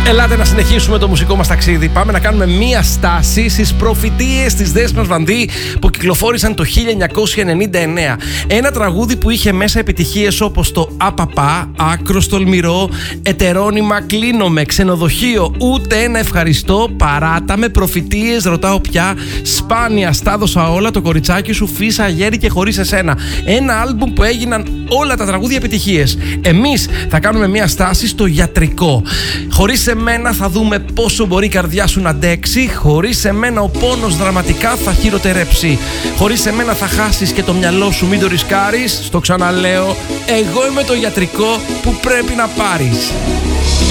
Ελάτε να συνεχίσουμε το μουσικό μας ταξίδι. Πάμε να κάνουμε μία στάση στις προφητείες της Δέσποινας Βανδύ που κυκλοφόρησαν το 1999. Ένα τραγούδι που είχε μέσα επιτυχίες όπως το «Απαπά», «Άκρος τολμηρό», «Ετερόνυμα», «Κλείνομαι», «Ξενοδοχείο», «Ούτε ένα ευχαριστώ», «Παράτα με», «Προφητείες», «Ρωτάω πια», «Σπάνια», «Στα δώσα όλα», «Το κοριτσάκι σου», «Φύσα αγέρι» και «Χωρίς εσένα». Ένα άλμπουμ που έγιναν όλα τα τραγούδια επιτυχίες. Εμείς θα κάνουμε μία στάση στο γιατρικό. Χωρίς εμένα θα δούμε πόσο μπορεί η καρδιά σου να αντέξει. Χωρίς εμένα ο πόνος δραματικά θα χειροτερέψει. Χωρίς εμένα θα χάσεις και το μυαλό σου, μην το ρισκάρεις. Στο ξαναλέω, εγώ είμαι το γιατρικό που πρέπει να πάρεις.